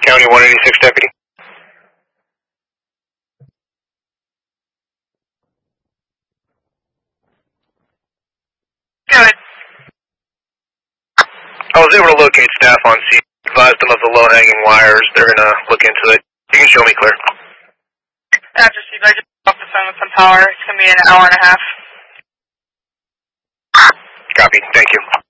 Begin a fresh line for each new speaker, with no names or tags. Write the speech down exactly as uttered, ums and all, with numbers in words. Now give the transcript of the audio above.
County one eighty-six deputy.
Good.
I was able to locate staff on scene, advised them of the low-hanging wires. They're going to look into it. You can show me clear.
After Steve, I just off the phone with some power. It's going to be an hour and a half.
Copy. Thank you.